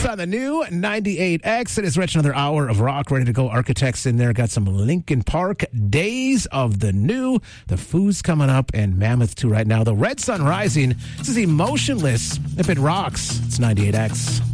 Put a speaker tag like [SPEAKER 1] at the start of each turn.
[SPEAKER 1] Architects on the new 98X. It is Rich, another hour of rock ready to go. Architects in there. Got some Linkin Park, Days of the New. The Foos coming up, and Mammoth 2 right now. The Red Sun Rising. This is Emotionless. If it rocks, it's 98X.